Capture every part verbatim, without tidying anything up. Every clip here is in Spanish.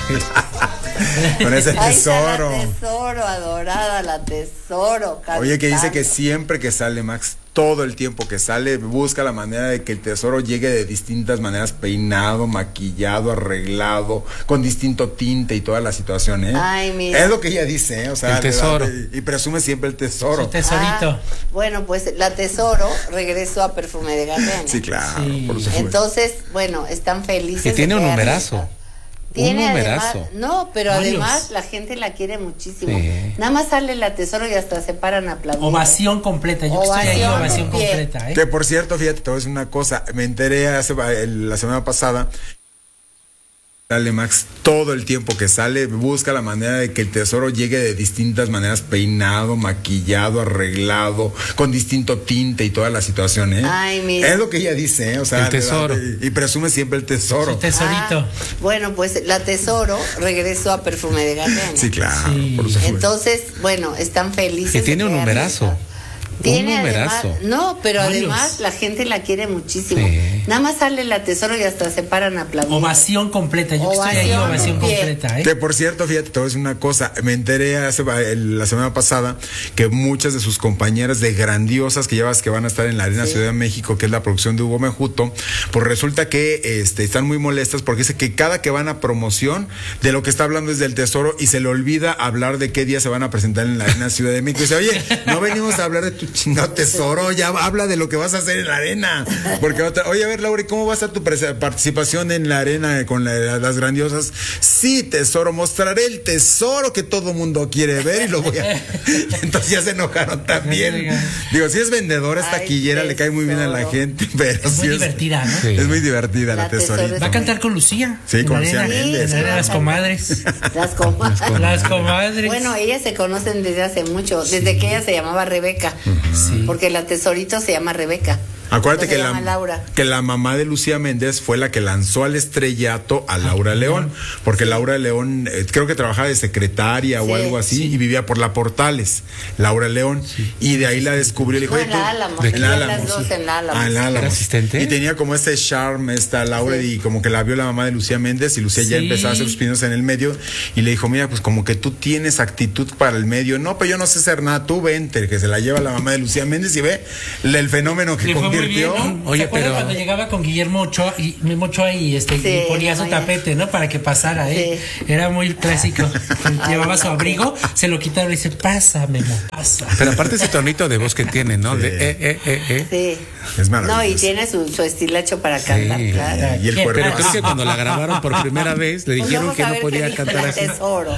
Con ese Ahí está tesoro. la tesoro, adorada, la tesoro. Oye, que dice que cantando. siempre que sale Max, todo el tiempo que sale, busca la manera de que el tesoro llegue de distintas maneras, peinado, maquillado, arreglado, con distinto tinte y toda la situación, ¿eh? Ay, mira. Es lo que ella dice, ¿eh? O sea, El tesoro. de- de- y presume siempre el tesoro. Su tesorito. Ah, bueno, pues la tesoro regresó a Perfume de Gardenia. Sí, claro, Sí. por supuesto. Entonces, bueno, están felices. Que tiene de un que numerazo. arriba. Tiene Un además, numerazo. no, pero Varios. además la gente la quiere muchísimo. Sí. Nada más sale la tesoro y hasta se paran a aplaudir. Ovación completa. Yo que estoy ahí, Ovación ovación en pie. completa, ¿eh? Que por cierto, fíjate, te voy a decir una cosa. Me enteré hace, el- la semana pasada. Sale Max, todo el tiempo que sale, busca la manera de que el tesoro llegue de distintas maneras, peinado, maquillado, arreglado, con distinto tinte y toda la situación, ¿eh? Ay, mira. Es lo que ella dice, ¿eh? O sea, El de- tesoro. de- y presume siempre el tesoro. Su tesorito. Ah, bueno, pues la tesoro regresó a Perfume de Gardenia. Sí, claro, Sí. por supuesto. Entonces, bueno, están felices. Que de tiene un que numerazo. arriba. Tiene Un además, numerazo. no, pero Varios. además la gente la quiere muchísimo. Sí. Nada más sale la tesoro y hasta se paran a aplaudir. Ovación completa. Yo que estoy ahí, Ovación ovación en pie. completa, ¿eh? Que por cierto, fíjate, te voy a decir una cosa. Me enteré hace, el- la semana pasada que muchas de sus compañeras de grandiosas que llevas que van a estar en la Arena Sí. Ciudad de México, que es la producción de Hugo Mejuto, pues resulta que este, están muy molestas porque dice que cada que van a promoción, de lo que está hablando es del tesoro y se le olvida hablar de qué día se van a presentar en la Arena Ciudad de México. Y dice, oye, no venimos a hablar de tu chingado tesoro, ya habla de lo que vas a hacer en la arena. Porque otra, oye, a ver, Laura, ¿cómo va a estar tu prese- participación en la arena con la- las grandiosas? Sí, tesoro, mostraré el tesoro que todo mundo quiere ver y lo voy a. Entonces ya se enojaron también. Digo, si es vendedora, es Ay, taquillera, le cae muy bien a la tesoro. gente, pero Es muy sí divertida, ¿no? Sí. Es muy divertida la, La tesoro tesorita. Va a cantar con Lucía. Sí, en con la Lucía arena. Méndez, En la arena de las claro. comadres. Las comadres. Las comadres. Bueno, ellas se conocen desde hace mucho, desde que ella se llamaba Rebeca. Sí. Porque la tesorito se llama Rebeca. Acuérdate No que se la, llama Laura. que la mamá de Lucía Méndez fue la que lanzó al estrellato a Laura León, porque Laura León eh, creo que trabajaba de secretaria Sí, o algo así y vivía por la Portales, Laura León, y de ahí la descubrió y le dijo, No, "Oye, en la tú-" Álamo, en la tenían Álamo, las dos sí. en la Álamo. Ah, en la Álamo. ¿Era asistente? Y tenía como ese charme esta Laura Sí. y como que la vio la mamá de Lucía Méndez y Lucía ya Sí. empezó a hacer sus pininos en el medio y le dijo, mira, pues como que tú tienes actitud para el medio. No, pero yo no sé hacer nada, tú vente, que se la lleva la mamá de Lucía Méndez y ve el, el fenómeno que Le fue muy convirtió. bien, ¿no? Oye, ¿Se acuerdan pero- cuando llegaba con Guillermo Ochoa y Memo Ochoa y este Sí, y ponía su oye. tapete, ¿no? Para que pasara, ¿eh? Sí. Era muy clásico. Ay, Llevaba su no. abrigo, se lo quitaba y dice, pasa, Memo, pasa. Pero aparte ese tonito de voz que tiene, ¿no? Sí. De eh, eh, eh, eh. Sí. Es maravilloso. No, y tiene su, su estilacho para cantar, Sí. claro. Y el ¿Quién? cuerpo. Pero creo que cuando la grabaron por primera vez le Pues dijeron vamos que a no ver qué podía dijo cantar la así. tesoro.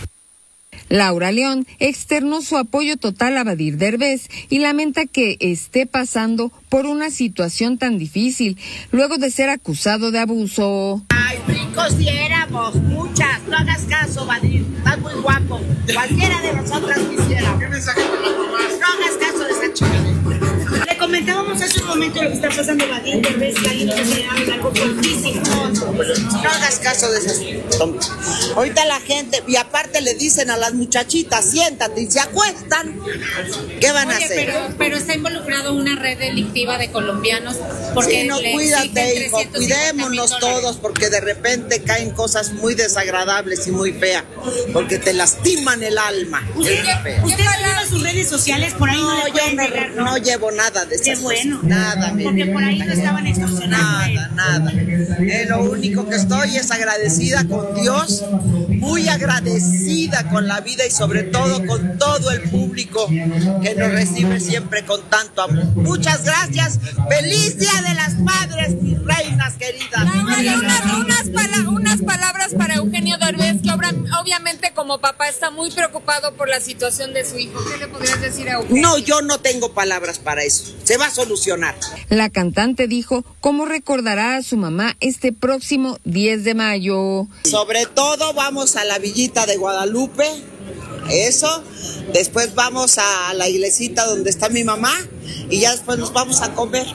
Laura León externó su apoyo total a Badir Derbez y lamenta que esté pasando por una situación tan difícil luego de ser acusado de abuso. Ay, ricos diéramos, muchas. No hagas caso, Badir. Estás muy guapo. Cualquiera de nosotras quisiera. ¿Qué mensaje para las mamás? No hagas caso de esa chica. Le comentábamos hace un momento lo que está pasando Badir Derbez, que ahí nos enseñaron algo fuertísimo. No hagas caso de esas tontas. Ahorita la gente, y aparte le dicen a las muchachitas, siéntate, y se acuestan. ¿Qué van a Oye, hacer? pero, pero está involucrado una red delictiva de colombianos porque Sí, no, le cuídate, exigen hijo, trescientos cincuenta mil cuidémonos dólares. todos porque de repente caen cosas muy desagradables y muy feas, porque te lastiman el alma. ¿Usted, Es feo. ¿Usted lleva sus redes sociales? Por ahí no, No, le yo pueden no, negar, ¿no? no llevo nada de Qué esas bueno. cosas. Nada, mi Porque vida. por ahí no estaban extorsionando. Nada, nada. Eh, lo único que estoy es agradecida con Dios, muy agradecida con la vida y sobre todo con todo el público que nos recibe siempre con tanto amor. Muchas gracias. Feliz Día de las Madres, mis reinas queridas. Laura, unas, unas, pala- unas palabras para Eugenio Derbez, que obra- obviamente como papá está muy preocupado por la situación de su hijo. ¿Qué le podrías decir a Eugenio? No, yo no tengo palabras para eso. Se va a solucionar. La cantante dijo cómo recordará a su mamá este próximo diez de mayo. Sobre todo vamos a la villita de Guadalupe, eso. Después vamos a la iglesita donde está mi mamá y ya después nos vamos a comer.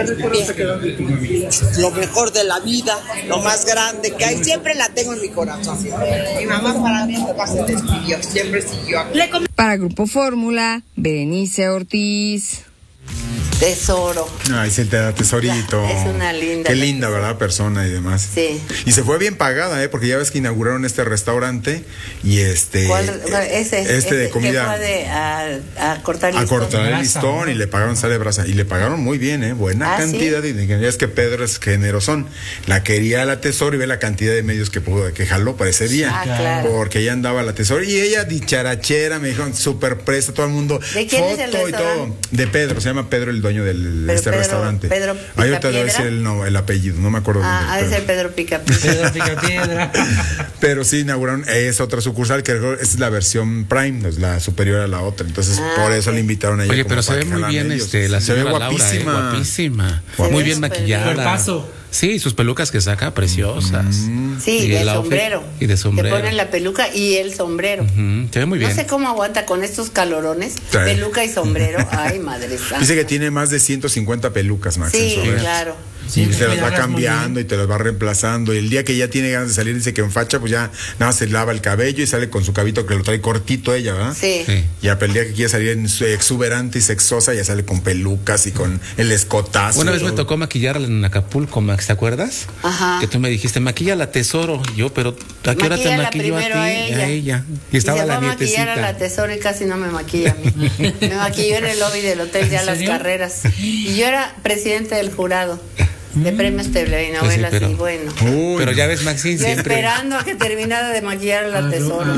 Bien. Lo mejor de la vida, lo más grande que hay, siempre la tengo en mi corazón. Mi mamá para mí nunca se despidió, siempre siguió aquí. Para Grupo Fórmula, Berenice Ortiz. Tesoro. Ay, sí, te da tesorito. La- es una linda Qué la linda, ¿verdad? Persona y demás. Sí. Y se fue bien pagada, ¿eh? Porque ya ves que inauguraron este restaurante y este. ¿Cuál? Ese, Este ese de comida. Que fue de, a, a cortar A listón. cortar el Brasa, listón ¿no? y le pagaron sale brasa. Y le pagaron muy bien, ¿eh? Buena ¿Ah, cantidad sí? de dinero. Es que Pedro es generosón. La quería la Tesoro y ve la cantidad de medios que pudo, que jaló para ese día. Ah, claro. Porque ella andaba la Tesoro. Y ella, dicharachera, me dijeron, súper presta, todo el mundo. ¿De quién es el foto y restaurante? todo. De Pedro, se llama Pedro el dueño del Pero este Pedro- restaurante. Pedro Ahí ahorita te voy a Picapiedra. decir el, no, el apellido, no me acuerdo. Ah, bien, ha de pero- ser Pedro Picapiedra. Pedro Picapiedra. Pero sí inauguraron esa otra sucursal que creo- es la versión Prime, es la superior a la otra. Entonces, Ah, por eso ok. le invitaron a ella. Oye, como pero se para ve que muy jalara bien medios. este, la Se ve señora Laura, ¿eh? guapísima. Guapísima. Se ve Muy bien súper maquillada. bien. Cuerpazo. Sí, sus pelucas que saca, preciosas. Sí, Y y el outfit- sombrero. Y de sombrero. Te ponen la peluca y el sombrero. Ujú, se ve muy bien. No sé cómo aguanta con estos calorones, Sí. peluca y sombrero. Ay, madre santa. Dice que tiene más de ciento cincuenta pelucas, Max. en Sí, su haber. claro. Sí, y se las va cuidarlas muy cambiando bien. y te las va reemplazando. Y el día que ya tiene ganas de salir, dice que en facha, pues ya nada más se lava el cabello y sale con su cabito que lo trae cortito ella, ¿verdad? Sí. Sí. Y a el día que quiere salir en su exuberante y sexosa, ya sale con pelucas y con el escotazo. Una y vez me todo. tocó maquillarla en Acapulco, Max, ¿te acuerdas? Ajá. Que tú me dijiste, maquilla la Tesoro. Y yo, pero ¿a qué hora te Maquíllala maquillo a ti? primero a ella. Y estaba y se la va a maquillar a la nietecita. Tesoro y casi no me maquilla a mí. Me maquilló en el lobby del hotel ya ¿En las serio? carreras. Y yo era presidente del jurado de premios telenovelas Pues sí, pero- y bueno. Uy, Pero no. ya ves, Maxine, Yo siempre. esperando a que terminara de maquillar a la Tesoro.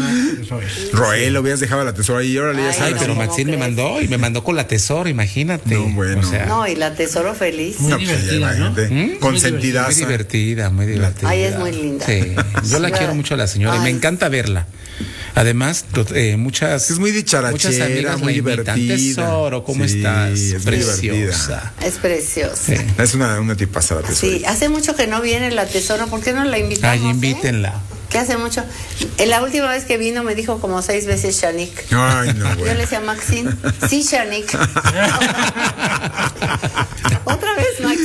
Roel, lo hubieras dejado a la Tesoro ahí, órale, ya Ay, Ay, sabes. no, pero ¿cómo Maxine me crees? mandó y me mandó con la Tesoro, imagínate. No, bueno. O sea, No, y la Tesoro feliz. Muy No, pues, ya divertida, ¿no? imagínate. ¿Mm? Consentidaza. muy divertida, muy divertida. Ay, es muy linda. Sí, yo la Sí. quiero mucho a la señora y me Ay. encanta verla. Además, to- eh, muchas. Es muy dicharachera, muchas amigas muy la invitan. divertida. Tesoro, ¿cómo Sí, estás? es muy Preciosa. divertida. Es preciosa. Sí. Es una, una tipaza la Tesoro. Sí, hace mucho que no viene la Tesoro, ¿por qué no la invitamos? Ay, eh? invítenla. Que hace mucho. En la última vez que vino me dijo como seis veces Shanik. Ay, no, Yo le bueno. decía Maxine, sí, Shanik. Otra vez, Max.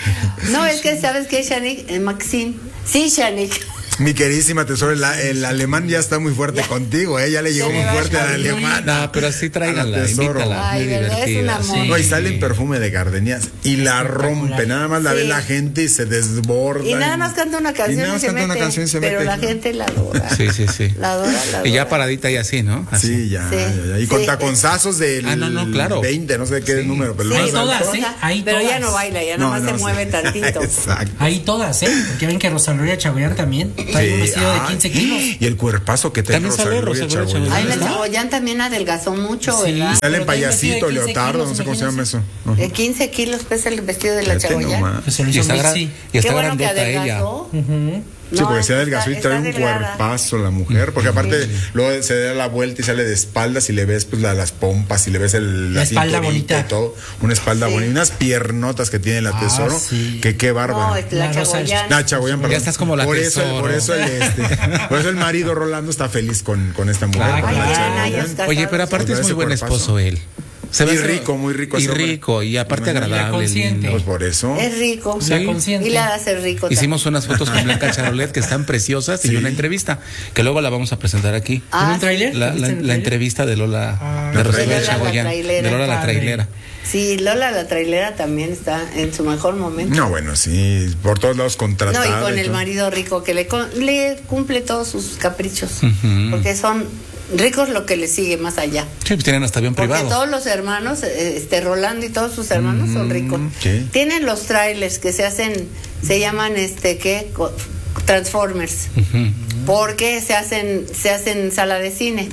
No, es que sabes qué, Shanik, Eh, Maxine. Sí, Shanik. Mi queridísima Tesoro, el, el alemán ya está muy fuerte Ya. contigo, ¿eh? Ya le llegó Se muy le va fuerte al a salir. alemán. No, pero sí tráiganla, A la Tesoro. invítala. Ay, muy ¿verdad? Es un divertida. amor. Sí. No, y sale en perfume de gardenias y la rompe, nada más la Sí. ve la gente y se desborda. Y nada más canta una y canción y, nada más se canta mete. una canción y se pero mete. la gente la adora. Sí, sí, sí. La adora, la adora. Y ya paradita y así, ¿no? Así. Sí, ya, Sí. ya, ya. Y con Sí. taconzazos del Ah, no, no, claro. veinte, no sé qué Sí. número, pero lo Sí, más todas, alto. ¿eh? Ahí pero ya todas. no baila, ya No, nada más no, se sí. mueve tantito. Exacto. Ahí todas, ¿eh? Porque ven que Rosa Gloria Chagoyán también trae un Sí, vestido de ay, quince kilos. Y el cuerpazo que tiene También Rosa sale Gloria Rosa Gloria Chagoyán. Ay, la ¿Verdad? Chagoyán también adelgazó mucho, Sí. ¿verdad? Sale en Pero trae un vestido de payasito, quince leotardo, kilos, no sé cómo se llama eso. imagínense. De quince kilos pesa el vestido de la Fíjate Chagoyán. nomás. Pues se lo Y hizo está, gra- Mitzi. y Qué está bueno que grandota ella. adelgazó. Sí, No, porque se está- adelgazó y está trae un delgada. cuerpazo la mujer, porque aparte luego se da la vuelta y sale de espaldas y le ves pues la- las pompas y le ves el, La espalda cinturita bonita. y todo, una espalda Sí. bonita, y unas piernotas que tiene la Ah, Tesoro, sí. que qué bárbaro. No, es la La Rosa- Chagoyán. Ah, Chagoyán, perdón. Ya estás como la por eso, Tesoro. por eso el este, por eso el marido Rolando está feliz con, con esta mujer. Claro, con la Ay, ya, Chagoyán. ya está. Oye, pero aparte Con es muy ese buen cuerpazo. esposo él. Se ve Y hacer- rico, muy rico Y ese hombre. rico, y aparte Muy agradable. consciente. lindo. Pues por eso. Es rico. Sí. La consciente. Y la hace rico. Hicimos unas fotos con Blanca Charolet que están preciosas y Sí. una entrevista que luego la vamos a presentar aquí. Ah, ¿En un tráiler? La, la- ¿Viste en el la tráiler? entrevista de Lola, Ah, de la Rosa trailera. Gloria Chagoyán, La trailera. de Lola la Padre. trailera. Sí, Lola la trailera también está en su mejor momento. No, bueno, sí, por todos lados contratada. No, y con y el todo. marido rico que le, con- le cumple todos sus caprichos. Ujú. Porque son ricos lo que le sigue más allá. Sí, pues tienen hasta avión Porque privado. todos los hermanos, eh, este Rolando y todos sus hermanos son ricos. sí. Tienen los trailers que se hacen, se llaman este ¿qué? Co- Transformers. Ujú. Porque se hacen, se hacen sala de cine.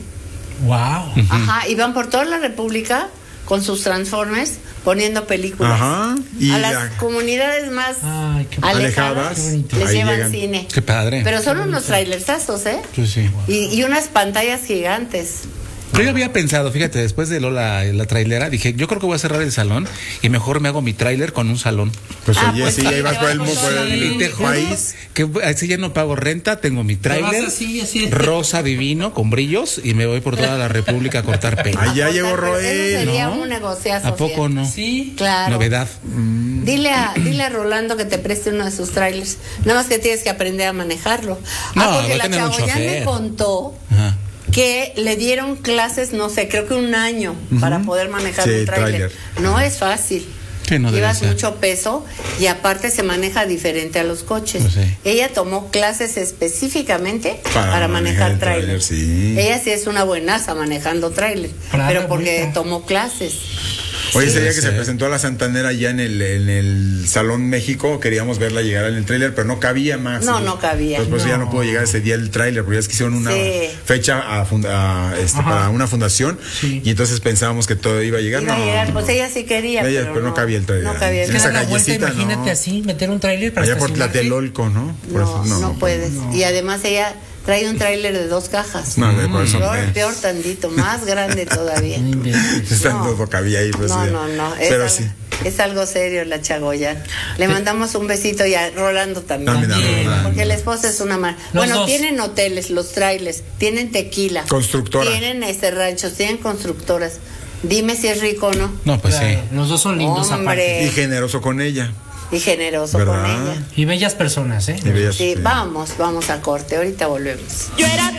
Wow. Ajá, y van por toda la República con sus Transformers poniendo películas. Ajá, y a las la- comunidades más Ay, qué alejadas, alejadas, qué bonito. les ahí llevan llegan. cine. Qué padre. Pero son unos trailersazos, ¿eh? Pues sí. Y, y unas pantallas gigantes. Yo ya había pensado, fíjate, después de Lola, la trailera, dije, yo creo que voy a cerrar el salón y mejor me hago mi trailer con un salón. Pues Ah, oye, pues sí, sí, ahí vas te por vas el, por mu- todo por el- el Y te juro país. que así ya no pago renta, tengo mi Te vas tráiler así, así. rosa divino con brillos y me voy por toda la República a cortar pelo. Allá llegó Pero Roel, Eso sería ¿no? un negociazo. ¿A poco fíjate. no? Sí. Claro. Novedad. Dile a, dile a Rolando que te preste uno de sus trailers. Nada más que tienes que aprender a manejarlo. No, ah, va porque a la tener un Chagoyán me chofer. contó Ajá. que le dieron clases, no sé, creo que un año para poder manejar Sí, un tráiler. tráiler. No es fácil. Sí, no debe llevas ser. mucho peso y aparte se maneja diferente a los coches. Pues sí. Ella tomó clases específicamente Para para, manejar manejar el tráiler, tráiler. sí. Ella sí es una buenaza manejando tráiler, Claro, pero porque bonita. tomó clases. Oye, Sí, ese día sí. que se presentó a la Santanera ya en el, en el Salón México, queríamos verla llegar en el tráiler, pero no cabía más. No, no cabía. Pues, pues No. ya no pudo llegar ese día el tráiler, porque ya es que hicieron una Sí. fecha a funda- a, este, Ajá. para una fundación, Sí. y entonces pensábamos que todo iba a llegar. Iba no, a llegar, pues ella sí quería, Ella, pero, pero no cabía el tráiler. No cabía el En Es que esa dar la vuelta, callecita, imagínate no. así, meter un tráiler para Allá por estacionarte. Tlatelolco, ¿no? Por No, eso, no, puedes. Y además ella trae un tráiler de dos cajas. No, de por eso, peor, eh. peor tantito, más grande todavía. No inventes. Esta No. no cabía ahí, pues. No, ya. no, no. Es, Pero al- sí. es algo serio la Chagoya. Le mandamos un besito y a Rolando también. También a Rolando. Porque la esposa es una mar. Los Bueno, dos. tienen hoteles, los trailers, tienen tequila. Constructora. Tienen este ranchos, tienen constructoras. Dime si es rico o no. No, pues Claro, sí. Los dos son lindos Hombre. aparte. Y generoso con ella. Y generoso con ¿Verdad? ella. Y bellas personas, ¿eh? Y veías, Sí, sí. vamos, vamos a corte. Ahorita volvemos. Yo era